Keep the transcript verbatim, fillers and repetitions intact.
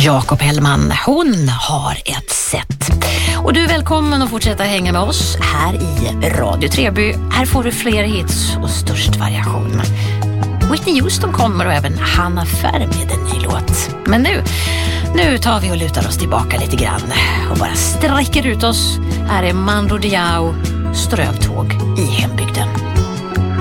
Jakob Hellman, hon har ett sätt. Och du är välkommen att fortsätta hänga med oss här i Radio Treby. Här får du fler hits och störst variation. Whitney Houston kommer och även Hanna Ferm med en ny låt. Men nu, nu tar vi och lutar oss tillbaka lite grann och bara sträcker ut oss. Här är Mando Diao, Strövtåg i hembygden.